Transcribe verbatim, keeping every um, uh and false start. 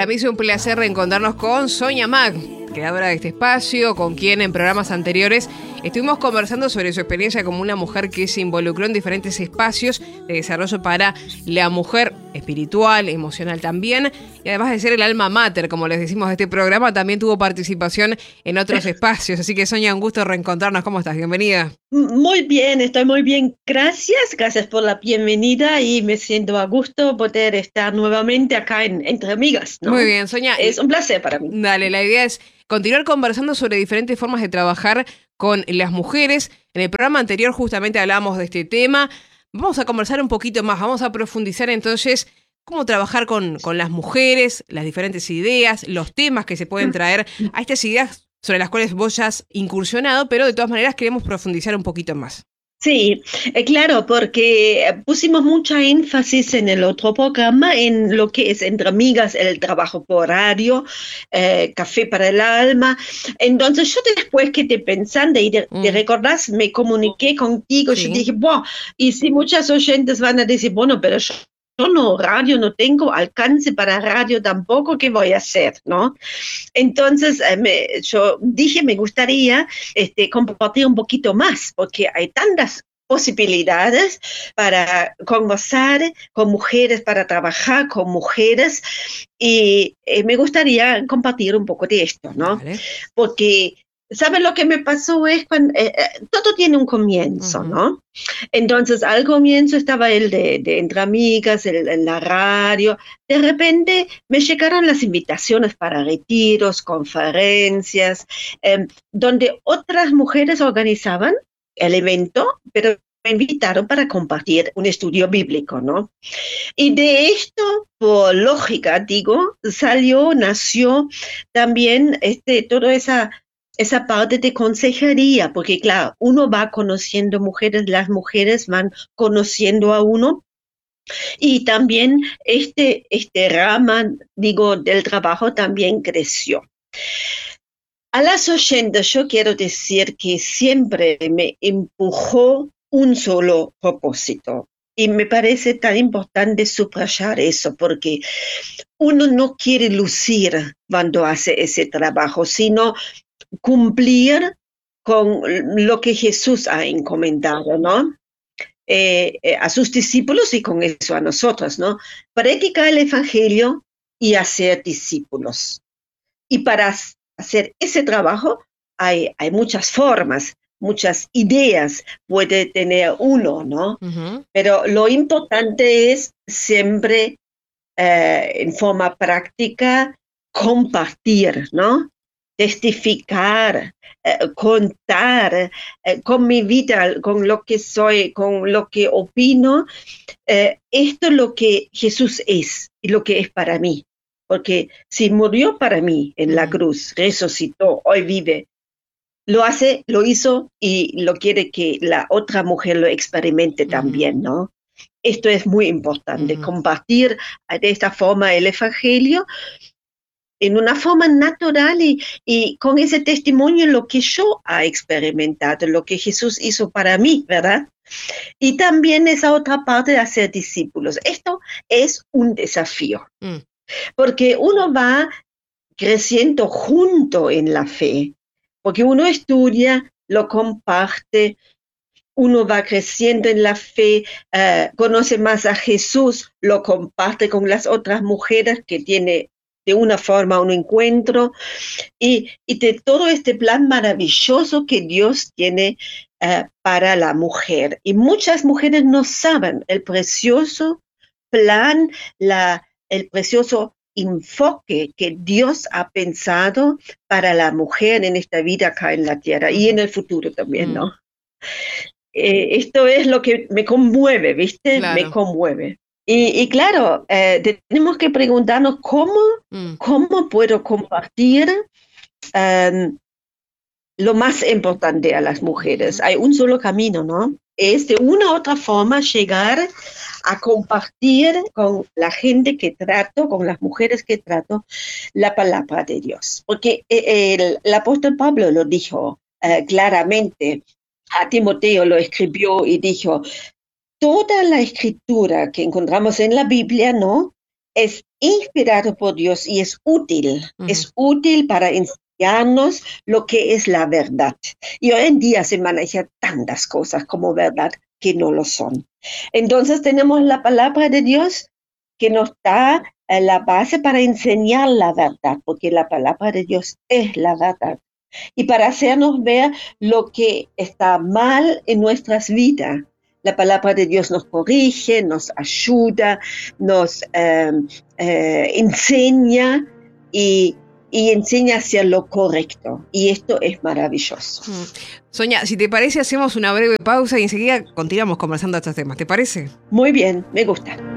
Para mí es un placer reencontrarnos con Sonia Mac, creadora de este espacio, con quien en programas anteriores estuvimos conversando sobre su experiencia como una mujer que se involucró en diferentes espacios de desarrollo para la mujer espiritual, emocional también, y además de ser el alma mater, como les decimos de este programa, también tuvo participación en otros espacios. Así que, Sonia, un gusto reencontrarnos. ¿Cómo estás? Bienvenida. Muy bien, estoy muy bien. Gracias, gracias por la bienvenida y me siento a gusto poder estar nuevamente acá en Entre Amigas, ¿no? Muy bien, Sonia. Es un placer para mí. Dale, la idea es continuar conversando sobre diferentes formas de trabajar con las mujeres. En el programa anterior justamente hablábamos de este tema. Vamos a conversar un poquito más, vamos a profundizar entonces cómo trabajar con, con las mujeres, las diferentes ideas, los temas que se pueden traer a estas ideas sobre las cuales vos ya has incursionado, pero de todas maneras queremos profundizar un poquito más. Sí, eh, claro, porque pusimos mucha énfasis en el otro programa en lo que es Entre Amigas, el trabajo por horario, eh, Café para el Alma. Entonces yo después que te pensando y te, Mm. te recordás, me comuniqué contigo, Sí. yo dije, wow, y si muchas oyentes van a decir, bueno, pero yo Yo no, radio no tengo, alcance para radio tampoco, ¿qué voy a hacer? ¿No? Entonces, eh, me, yo dije, me gustaría este, compartir un poquito más, porque hay tantas posibilidades para conversar con mujeres, para trabajar con mujeres, y eh, me gustaría compartir un poco de esto, ¿no? Vale. Porque ¿sabes lo que me pasó? Es cuando eh, eh, todo tiene un comienzo, Uh-huh. ¿no? Entonces, al comienzo estaba el de, de Entre Amigas, el, en la radio. De repente me llegaron las invitaciones para retiros, conferencias, eh, donde otras mujeres organizaban el evento, pero me invitaron para compartir un estudio bíblico, ¿no? Y de esto, por lógica, digo, salió, nació también este, toda esa esa parte de consejería, porque claro, uno va conociendo mujeres, las mujeres van conociendo a uno, y también este, este rama, digo, del trabajo también creció. A las oyentes yo quiero decir que siempre me empujó un solo propósito, y me parece tan importante subrayar eso, porque uno no quiere lucir cuando hace ese trabajo, sino cumplir con lo que Jesús ha encomendado, ¿no? Eh, eh, a sus discípulos y con eso a nosotros, ¿no? Predicar el Evangelio y hacer discípulos. Y para hacer ese trabajo hay, hay muchas formas, muchas ideas puede tener uno, ¿no? Uh-huh. Pero lo importante es siempre eh, en forma práctica compartir, ¿no? Testificar, eh, contar eh, con mi vida, con lo que soy, con lo que opino. Eh, esto es lo que Jesús es y lo que es para mí. Porque si murió para mí en la cruz, resucitó, hoy vive, lo hace, lo hizo y lo quiere que la otra mujer lo experimente también, ¿no? Esto es muy importante, Uh-huh. compartir de esta forma el Evangelio en una forma natural y, y con ese testimonio lo que yo he experimentado, lo que Jesús hizo para mí, ¿verdad? Y también esa otra parte de hacer discípulos. Esto es un desafío, Mm. porque uno va creciendo junto en la fe, porque uno estudia, lo comparte, uno va creciendo en la fe, uh, conoce más a Jesús, lo comparte con las otras mujeres que tiene de una forma un encuentro, y, y de todo este plan maravilloso que Dios tiene uh, para la mujer. Y muchas mujeres no saben el precioso plan, la, el precioso enfoque que Dios ha pensado para la mujer en esta vida acá en la tierra, uh-huh, y en el futuro también, ¿no? Eh, esto es lo que me conmueve, ¿viste? Claro. Me conmueve. Y, y claro, eh, tenemos que preguntarnos cómo, mm. cómo puedo compartir um, lo más importante a las mujeres. Mm. Hay un solo camino, ¿no? Es de una u otra forma llegar a compartir con la gente que trato, con las mujeres que trato, la palabra de Dios. Porque el, el apóstol Pablo lo dijo uh, claramente. A Timoteo lo escribió y dijo, toda la escritura que encontramos en la Biblia, ¿no? es inspirado por Dios y es útil, uh-huh. es útil para enseñarnos lo que es la verdad. Y hoy en día se manejan tantas cosas como verdad que no lo son. Entonces tenemos la palabra de Dios que nos da eh, la base para enseñar la verdad, porque la palabra de Dios es la verdad. Y para hacernos ver lo que está mal en nuestras vidas. La palabra de Dios nos corrige, nos ayuda, nos eh, eh, enseña y, y enseña hacia lo correcto. Y esto es maravilloso. Mm. Sonia, si te parece, hacemos una breve pausa y enseguida continuamos conversando estos temas. ¿Te parece? Muy bien, me gusta.